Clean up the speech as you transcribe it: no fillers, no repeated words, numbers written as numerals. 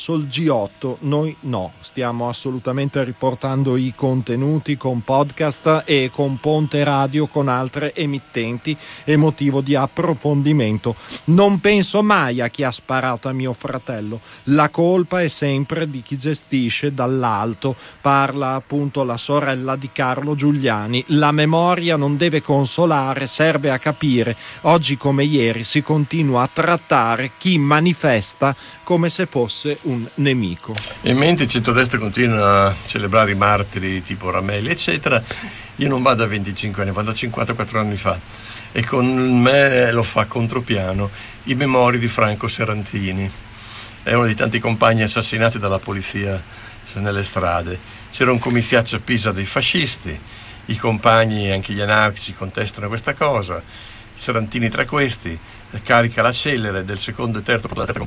il G8, noi no, stiamo assolutamente riportando i contenuti con podcast e con Ponte Radio, con altre emittenti e motivo di approfondimento. Non penso mai a chi ha sparato a mio fratello, la colpa è sempre di chi gestisce dall'alto, parla appunto la sorella di Carlo Giuliani. La memoria non deve consolare, serve a capire. Oggi come ieri si continua a trattare chi manifesta come se fosse un nemico. E mentre il centrodestra continua a celebrare i martiri tipo Ramelli eccetera, io non vado a 25 anni, vado a 54 anni fa, e con me lo fa contropiano i memori di Franco Serrantini. È uno dei tanti compagni assassinati dalla polizia nelle strade. C'era un comiziaccio a Pisa dei fascisti, i compagni, anche gli anarchici, contestano questa cosa. Serrantini tra questi carica la celere del secondo e terzo